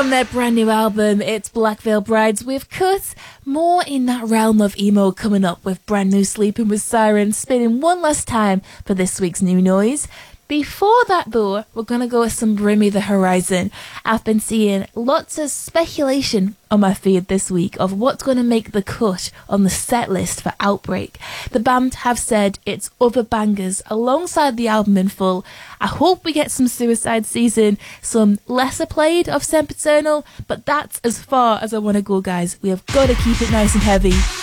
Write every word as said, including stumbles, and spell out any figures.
From their brand new album, it's Black Veil Brides with Cut. More in that realm of emo coming up with brand new Sleeping with Sirens spinning one last time for this week's new noise. Before that though, we're going to go with some Bring Me the Horizon. I've been seeing lots of speculation on my feed this week of what's going to make the cut on the set list for Outbreak. The band have said it's other bangers alongside the album in full. I hope we get some Suicide Season, some lesser played of Sempiternal, but that's as far as I want to go, guys. We have got to keep it nice and heavy.